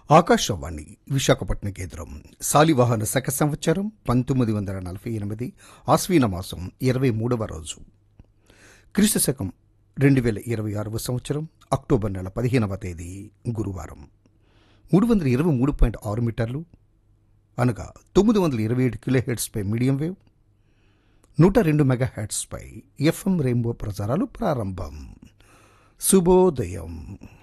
ఆకాశవాణి విశాఖపట్నం కేంద్రం. శాలివాహన శక సంవత్సరం 1948 ఆశ్వీన మాసం 23వ రోజు, క్రీస్తు శకం 2026వ సంవత్సరం అక్టోబర్ నెల 15వ తేదీ గురువారం. 323.6 మీటర్లు అనగా 927 కిలోహెర్ట్జ్పై మీడియం వేవ్, 102 మెగాహెర్ట్జ్పై ఎఫ్ఎం రెయిన్బో ప్రసారాలు ప్రారంభం. శుభోదయం.